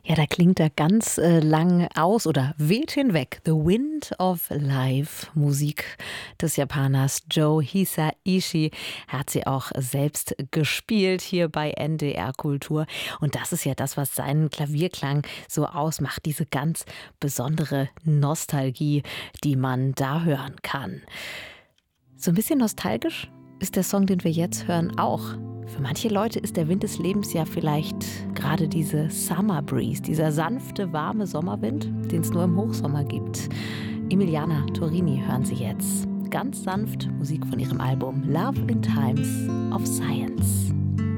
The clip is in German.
Ja, da klingt er ganz lang aus oder weht hinweg. The Wind of Life, Musik des Japaners Joe Hisaishi. Er hat sie auch selbst gespielt hier bei NDR Kultur. Und das ist ja das, was seinen Klavierklang so ausmacht. Diese ganz besondere Nostalgie, die man da hören kann. So ein bisschen nostalgisch ist der Song, den wir jetzt hören, auch. Für manche Leute ist der Wind des Lebens ja vielleicht gerade diese Summer Breeze, dieser sanfte, warme Sommerwind, den es nur im Hochsommer gibt. Emiliana Torini hören Sie jetzt. Ganz sanft Musik von ihrem Album Love in Times of Science.